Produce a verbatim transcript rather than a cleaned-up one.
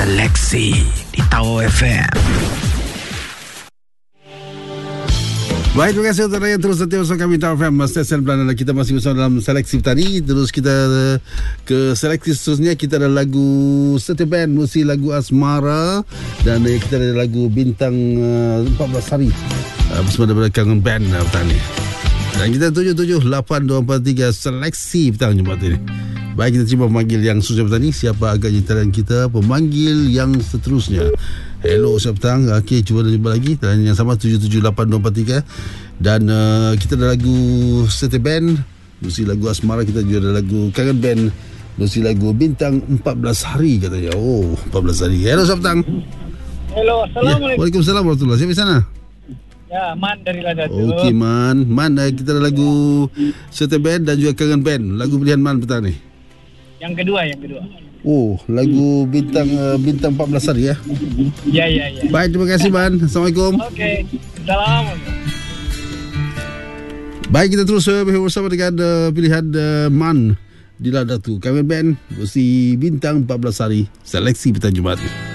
Seleksi di Tower F M. Baik, terima kasih untuk yang terus setia bersama kami Tower F M Stesen Pelana. Kita masih bersama dalam seleksi tadi. Terus kita ke seleksi seterusnya. Kita ada lagu Setiap Band, musik lagu Asmara. Dan kita ada lagu Bintang uh, empat belas Hari uh, bersama daripada Kangen Band uh, petang ni. Dan kita tujuh tujuh lapan dua empat tiga seleksi petang Jumaat ini. Baik, kita cuba pemanggil yang seterusnya petang ni. Siapa agaknya talian kita pemanggil yang seterusnya. Hello, selamat petang. Okey, cuba jumpa lagi. Dan yang sama tujuh tujuh lapan dua empat tiga. Dan uh, kita ada lagu Setiap Band, musik lagu Asmara. Kita juga ada lagu Kangen Band, musik lagu Bintang empat belas Hari katanya. Oh, empat belas hari. Hello, selamat petang. Hello, Assalamualaikum. Ya, Waalaikumsalam warahmatullahi. Siapa di sana? Ya, Man dari Ladatu. Okey, Man. Man, uh, kita ada lagu Setiap Band dan juga Kangen Band. Lagu pilihan Man petang ni? Yang kedua, yang kedua. Oh, lagu Bintang uh, Bintang empat belas Hari ya? Ya, ya, ya. Baik, terima kasih Man. Assalamualaikum. Okey. Assalamualaikum. Baik, kita terus uh, bersama dengan uh, pilihan uh, Man di Ladatu. Kangen Band, musik Bintang empat belas Hari. Seleksi petang Jumaat.